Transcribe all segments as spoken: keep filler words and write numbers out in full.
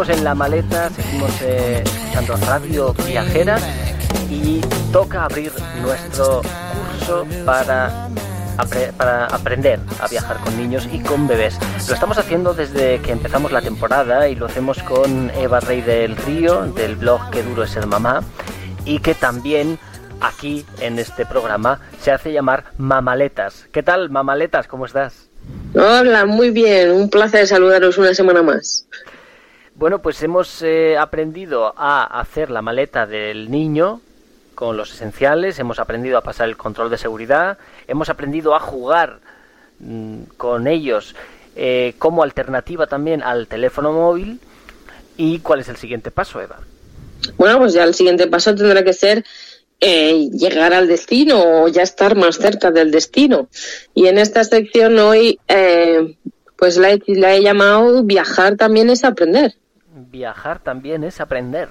seguimos en La Maleta, seguimos eh, escuchando Radio Viajera y toca abrir nuestro curso para, apre- para aprender a viajar con niños y con bebés. Lo estamos haciendo desde que empezamos la temporada y lo hacemos con Eva Rey del Río, del blog Qué duro es ser mamá, y que también aquí en este programa se hace llamar Mamaletas. ¿Qué tal, Mamaletas? ¿Cómo estás? Hola, muy bien. Un placer saludaros una semana más. Bueno, pues hemos eh, aprendido a hacer la maleta del niño con los esenciales, hemos aprendido a pasar el control de seguridad, hemos aprendido a jugar mmm, con ellos eh, como alternativa también al teléfono móvil. ¿Y cuál es el siguiente paso, Eva? Bueno, pues ya el siguiente paso tendrá que ser Eh, llegar al destino o ya estar más cerca del destino. Y en esta sección hoy eh, pues la he, la he llamado Viajar también es aprender. Viajar también es aprender.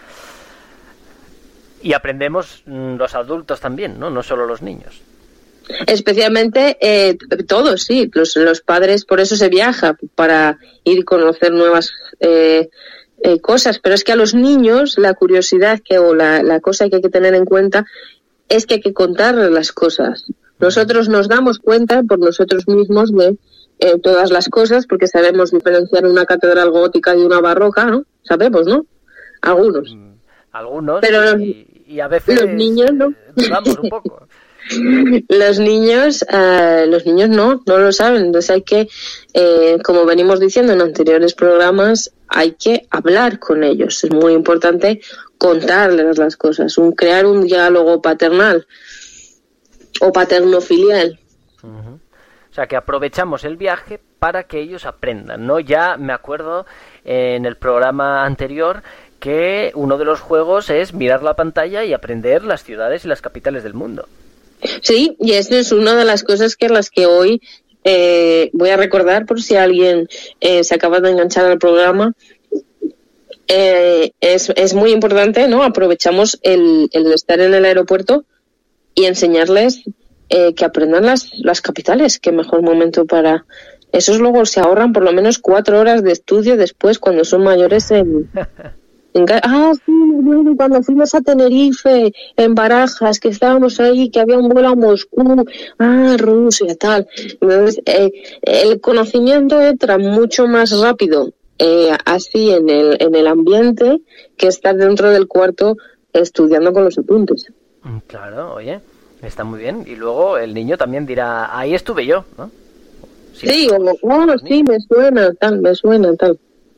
Y aprendemos los adultos también, ¿no? No solo los niños. Especialmente eh, todos, sí. Los, los padres, por eso se viaja, para ir a conocer nuevas eh, Eh, cosas, pero es que a los niños la curiosidad que o la, la cosa que hay que tener en cuenta es que hay que contarles las cosas. Nosotros nos damos cuenta por nosotros mismos de eh, todas las cosas porque sabemos diferenciar una catedral gótica de una barroca, ¿no? Sabemos, ¿no? Algunos. Mm, algunos, pero los, y, y a veces los niños no. Dudamos un poco. Los niños, uh, los niños no, no lo saben. Entonces hay que, eh, como venimos diciendo en anteriores programas, hay que hablar con ellos. Es muy importante contarles las cosas, un, crear un diálogo paternal o paterno-filial. Uh-huh. O sea, que aprovechamos el viaje para que ellos aprendan, ¿no? Ya me acuerdo eh, en el programa anterior que uno de los juegos es mirar la pantalla y aprender las ciudades y las capitales del mundo. Sí, y eso es una de las cosas que las que hoy eh, voy a recordar por si alguien eh, se acaba de enganchar al programa. Eh, es, es muy importante, ¿no? Aprovechamos el, el estar en el aeropuerto y enseñarles eh, que aprendan las, las capitales. Qué mejor momento para... Esos luego se ahorran por lo menos cuatro horas de estudio después cuando son mayores en... En, ah, sí, bueno, cuando fuimos a Tenerife, en Barajas, que estábamos ahí, que había un vuelo a Moscú, ah, Rusia, tal. Entonces, eh, el conocimiento entra mucho más rápido eh, así en el, en el ambiente que estar dentro del cuarto estudiando con los apuntes. Claro, oye, está muy bien. Y luego el niño también dirá, ahí estuve yo, ¿no? Sí, sí o, oh, sí, me suena, tal, me suena, tal.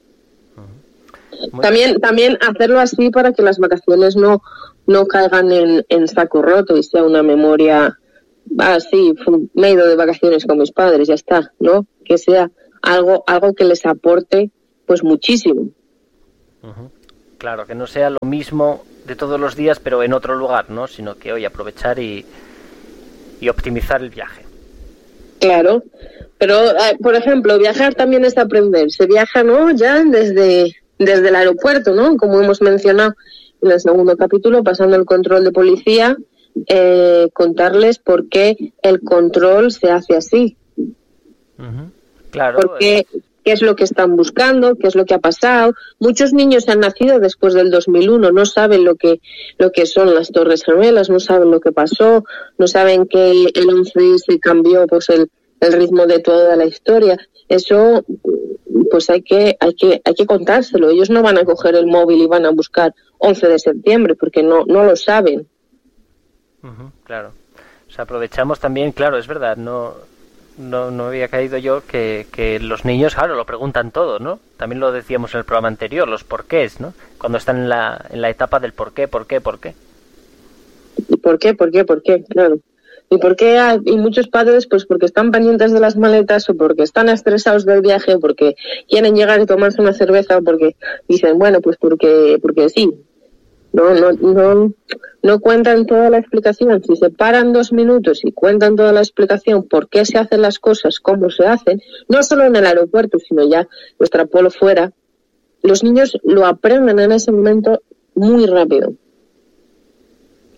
Muy también bien. También hacerlo así para que las vacaciones no no caigan en, en saco roto y sea una memoria así, ah, me he ido de vacaciones con mis padres, ya está, ¿no? Que sea algo algo que les aporte pues muchísimo. Uh-huh. Claro, que no sea lo mismo de todos los días pero en otro lugar, ¿no? Sino que hoy aprovechar y, y optimizar el viaje. Claro, pero eh, por ejemplo, viajar también es aprender. Se viaja, ¿no? Ya desde desde el aeropuerto, ¿no? Como hemos mencionado en el segundo capítulo, pasando el control de policía, eh, contarles por qué el control se hace así. Uh-huh. Claro. Por qué, qué es lo que están buscando, qué es lo que ha pasado. Muchos niños han nacido después del dos mil uno, no saben lo que lo que son las Torres Gemelas, no saben lo que pasó, no saben que el once se cambió pues el, el ritmo de toda la historia. Eso pues hay que hay que hay que contárselo. Ellos no van a coger el móvil y van a buscar once de septiembre porque no no lo saben. Uh-huh, claro. O sea, aprovechamos también, claro, es verdad, no no no había caído yo que, que los niños, claro, lo preguntan todo, ¿no? También lo decíamos en el programa anterior, los porqués, ¿no? Cuando están en la en la etapa del por qué, por qué, por qué. ¿Y por qué, por qué, por qué? Claro. ¿Y por qué hay y muchos padres? Pues porque están pendientes de las maletas o porque están estresados del viaje o porque quieren llegar y tomarse una cerveza o porque dicen, bueno, pues porque porque sí. No, no, no, no cuentan toda la explicación. Si se paran dos minutos y cuentan toda la explicación por qué se hacen las cosas, cómo se hacen, no solo en el aeropuerto, sino ya lo extrapolo fuera, los niños lo aprenden en ese momento muy rápido.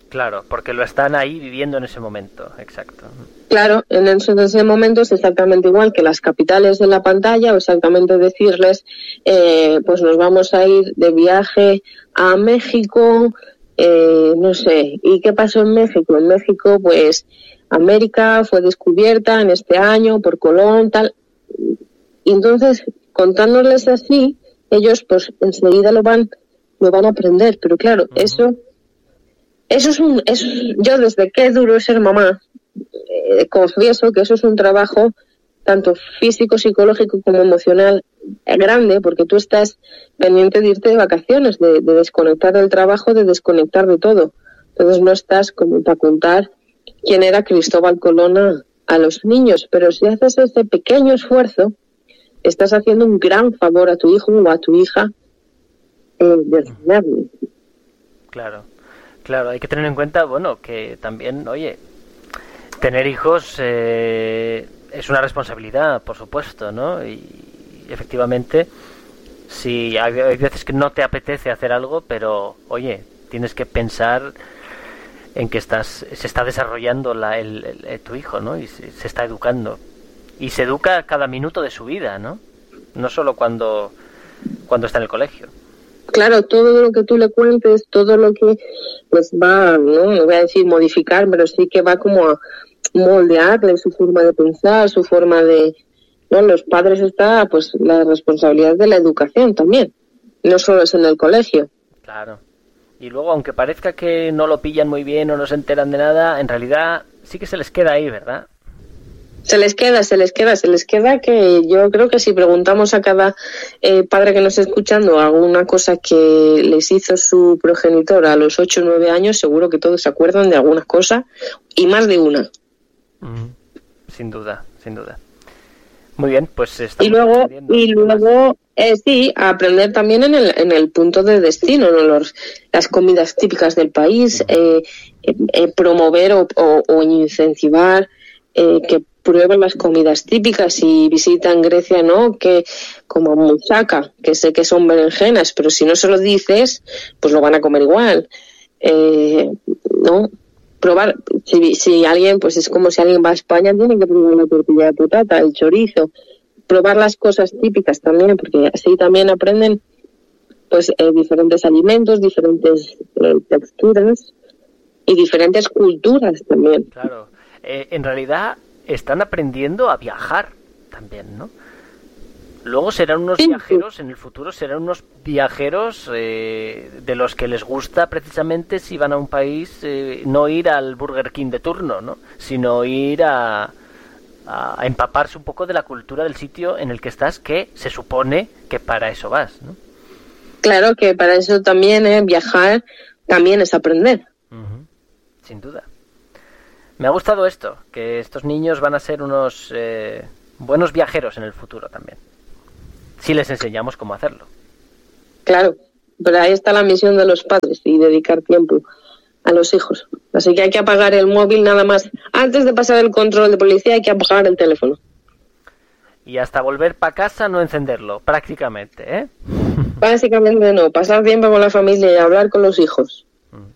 Claro, porque lo están ahí viviendo en ese momento, exacto. Claro, en ese, en ese momento es exactamente igual que las capitales de la pantalla, o exactamente decirles, eh, pues nos vamos a ir de viaje a México, eh, no sé, ¿y qué pasó en México? En México, pues, América fue descubierta en este año por Colón, tal. Y entonces, contándoles así, ellos, pues, enseguida lo van, lo van a aprender. Pero claro, uh-huh. eso... Eso es un, eso, yo desde que es duro ser mamá, eh, confieso que eso es un trabajo tanto físico, psicológico como emocional eh, grande, porque tú estás pendiente de irte de vacaciones, de, de desconectar del trabajo, de desconectar de todo. Entonces no estás como para contar quién era Cristóbal Colón a, a los niños, pero si haces ese pequeño esfuerzo, estás haciendo un gran favor a tu hijo o a tu hija eh, de enseñarle. Claro. Claro, hay que tener en cuenta, bueno, que también, oye, tener hijos eh, es una responsabilidad, por supuesto, ¿no? Y, y efectivamente, si hay, hay veces que no te apetece hacer algo, pero, oye, tienes que pensar en que estás se está desarrollando la, el, el, el, tu hijo, ¿no? Y se, se está educando. Y se educa cada minuto de su vida, ¿no? No solo cuando, cuando está en el colegio. Claro, todo lo que tú le cuentes, todo lo que pues va, no, no voy a decir modificar, pero sí que va como a moldearle su forma de pensar, su forma de, no, los padres está pues la responsabilidad de la educación también, no solo es en el colegio. Claro. Y luego, aunque parezca que no lo pillan muy bien o no se enteran de nada, en realidad sí que se les queda ahí, ¿verdad? Se les queda, se les queda, se les queda que yo creo que si preguntamos a cada eh, padre que nos esté escuchando alguna cosa que les hizo su progenitor a los ocho o nueve años, seguro que todos se acuerdan de alguna cosa y más de una. Mm, sin duda, sin duda. Muy bien, pues estamos y luego y luego eh, sí, aprender también en el en el punto de destino, ¿no? Los, las comidas típicas del país, eh, eh, eh, promover o, o, o incentivar eh, que prueben las comidas típicas y visitan Grecia, ¿no? Que como moussaka, que sé que son berenjenas, pero si no se lo dices, pues lo van a comer igual, eh, ¿no? Probar, si, si alguien, pues es como si alguien va a España, tiene que probar la tortilla de patata, el chorizo, probar las cosas típicas también, porque así también aprenden, pues, eh, diferentes alimentos, diferentes eh, texturas y diferentes culturas también. Claro, eh, en realidad están aprendiendo a viajar también, ¿no? Luego serán unos sí, viajeros, sí. En el futuro serán unos viajeros eh, de los que les gusta precisamente si van a un país eh, no ir al Burger King de turno, ¿no? Sino ir a, a empaparse un poco de la cultura del sitio en el que estás, que se supone que para eso vas, ¿no? Claro que para eso también eh, viajar también es aprender. Uh-huh. Sin duda. Me ha gustado esto, que estos niños van a ser unos eh, buenos viajeros en el futuro también, si les enseñamos cómo hacerlo. Claro, pero ahí está la misión de los padres y dedicar tiempo a los hijos. Así que hay que apagar el móvil nada más. Antes de pasar el control de policía hay que apagar el teléfono. Y hasta volver para casa no encenderlo, prácticamente, ¿eh? Básicamente no, pasar tiempo con la familia y hablar con los hijos.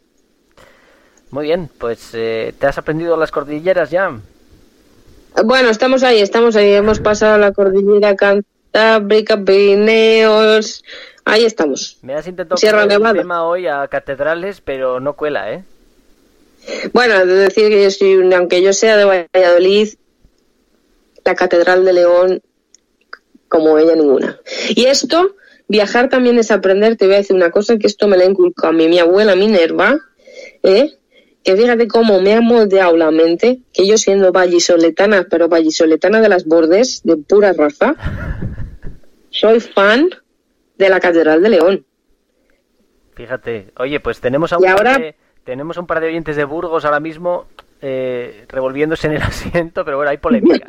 Muy bien, pues eh, ¿te has aprendido las cordilleras ya? Bueno, estamos ahí, estamos ahí. Hemos pasado la cordillera Cantábrica, Pirineos. Ahí estamos. Me has intentado poner el tema hoy a catedrales, pero no cuela, ¿eh? Bueno, es decir que yo soy, aunque yo sea de Valladolid, la Catedral de León, como ella ninguna. Y esto, viajar también es aprender. Te voy a decir una cosa, que esto me la inculcó a mí mi abuela Minerva, ¿eh? Que fíjate cómo me ha moldeado la mente, que yo siendo vallisoletana, pero vallisoletana de las Bordes, de pura raza, soy fan de la Catedral de León. Fíjate, oye, pues tenemos a un, ahora... par, de, tenemos a un par de oyentes de Burgos ahora mismo eh, revolviéndose en el asiento, pero bueno, hay polémica.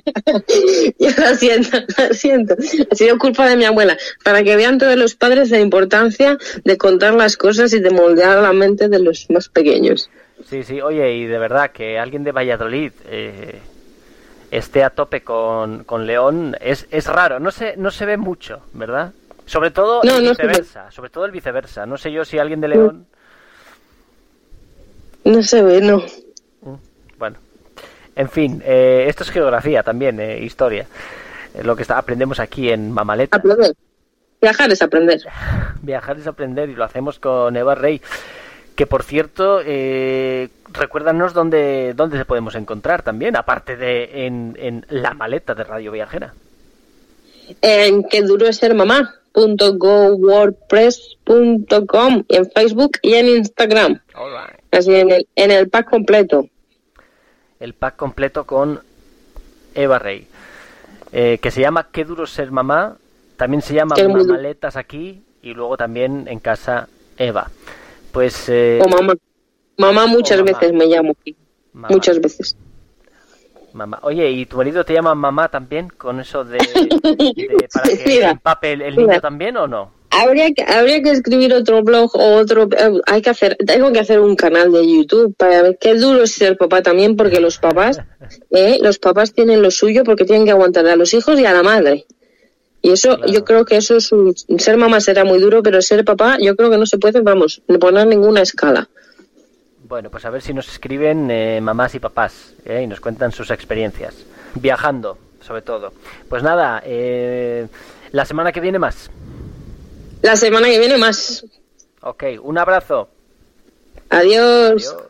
Yo lo siento, lo siento. Ha sido culpa de mi abuela. Para que vean todos los padres la importancia de contar las cosas y de moldear la mente de los más pequeños. Sí, sí, oye, y de verdad que alguien de Valladolid eh, esté a tope con, con León es, es raro, no se, no se ve mucho, ¿verdad? Sobre todo no, el no viceversa, sobre todo el viceversa. No sé yo si alguien de León No se ve, no. Bueno, en fin, eh, esto es geografía también, eh, historia. Eh, lo que está, aprendemos aquí en Mamaleta. Aprender. Viajar es aprender. Viajar es aprender y lo hacemos con Eva Rey. Que por cierto, eh, recuérdanos dónde, dónde se podemos encontrar también, aparte de en, en la maleta de Radio Viajera. En que duro es ser mamá punto go wordpress punto com, en Facebook y en Instagram. All right. Así en el, en el pack completo. El pack completo con Eva Rey. Eh, que se llama Qué duro ser mamá. También se llama Mamaletas aquí. Y luego también en casa Eva. Pues, eh, o mamá. Mamá muchas mamá. veces me llamo. Mamá. Muchas veces. Mamá. Oye, ¿y tu marido te llama mamá también? Con eso de, de para que mira, empape el, el niño mira. también, ¿o no? Habría que, habría que escribir otro blog o otro. Hay que hacer, tengo que hacer un canal de YouTube para ver qué duro es ser papá también, porque los papás, eh, los papás tienen lo suyo porque tienen que aguantar a los hijos y a la madre. Y eso, claro. Yo creo que eso es un, ser mamá será muy duro, pero ser papá, yo creo que no se puede, vamos, no poner ninguna escala. Bueno, pues a ver si nos escriben eh, mamás y papás eh, y nos cuentan sus experiencias. Viajando, sobre todo. Pues nada, eh, la semana que viene más. La semana que viene más. Ok, un abrazo. Adiós. Adiós.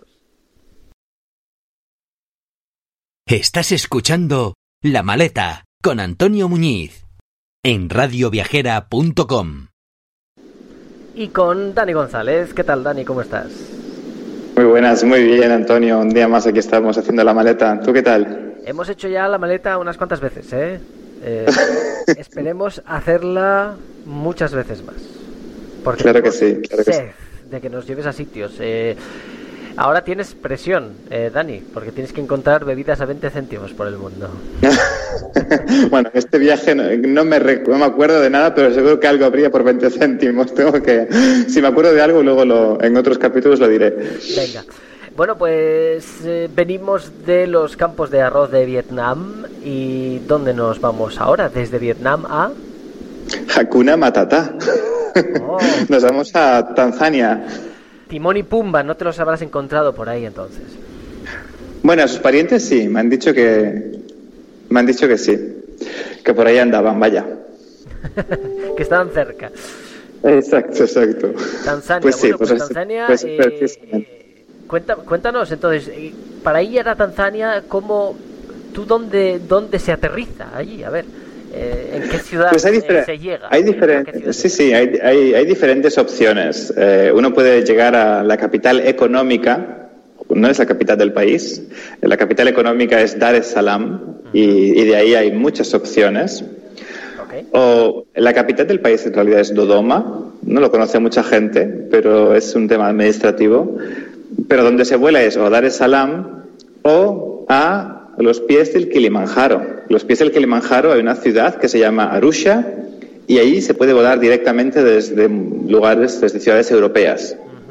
Estás escuchando La Maleta con Antonio Muñiz en radio viajera punto com. Y con Dani González. ¿Qué tal, Dani? ¿Cómo estás? Muy buenas, muy bien, Antonio. Un día más aquí estamos haciendo la maleta. ¿Tú qué tal? Hemos hecho ya la maleta unas cuantas veces, ¿eh? eh esperemos hacerla muchas veces más. Porque claro que sí, claro que sí. De que nos lleves a sitios. Eh, ahora tienes presión, eh, Dani, porque tienes que encontrar bebidas a veinte céntimos por el mundo. Bueno, este viaje no, no, me rec- no me acuerdo de nada, pero seguro que algo habría por veinte céntimos. Tengo que, si me acuerdo de algo, luego lo, en otros capítulos lo diré. Venga. Bueno, pues eh, venimos de los campos de arroz de Vietnam. ¿Y dónde nos vamos ahora? Desde Vietnam a... Hakuna Matata. Oh. Nos vamos a Tanzania. Timón y Pumba, no te los habrás encontrado por ahí entonces. Bueno, a sus parientes sí, me han dicho que me han dicho que sí, que por ahí andaban, vaya. Que estaban cerca. Exacto, exacto. Tanzania, pues sí, bueno, pues, pues Tanzania. Pues, eh, eh, cuenta, cuéntanos entonces, para ir a Tanzania, ¿cómo, tú dónde, dónde se aterriza allí? A ver. Eh, ¿En qué ciudad pues hay difer- se llega? Hay diferentes, sí, sí, hay, hay, hay diferentes opciones. Eh, uno puede llegar a la capital económica, no es la capital del país. La capital económica es Dar es Salaam uh-huh. y, y de ahí hay muchas opciones. Okay. O la capital del país en realidad es Dodoma, no lo conoce mucha gente, pero es un tema administrativo. Pero donde se vuela es o Dar es Salaam o a los pies del Kilimanjaro. Los pies del Kilimanjaro hay una ciudad que se llama Arusha y ahí se puede volar directamente desde lugares, desde ciudades europeas.